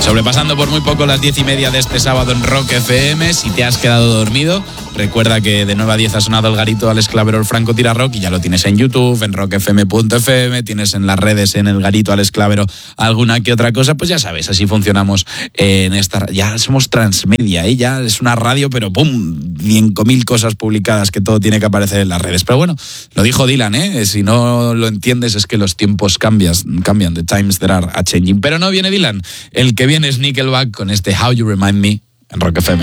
Sobrepasando por muy poco las 10:30 de este sábado en Rock FM. Si te has quedado dormido, recuerda que de 9 a 10 ha sonado el garito Alex Clavero, el Franco Tira Rock, y ya lo tienes en YouTube, en rockfm.fm, tienes en las redes, en el garito Alex Clavero, alguna que otra cosa. Pues ya sabes, así funcionamos en esta. Ya somos transmedia, ¿eh? Ya es una radio, pero ¡pum! 5.000 cosas publicadas que todo tiene que aparecer en las redes. Pero bueno, lo dijo Dylan, ¿eh? Si no lo entiendes es que los tiempos cambian. The times that are a changing. Pero no viene Dylan. El que viene es Nickelback con este How You Remind Me en Rock FM.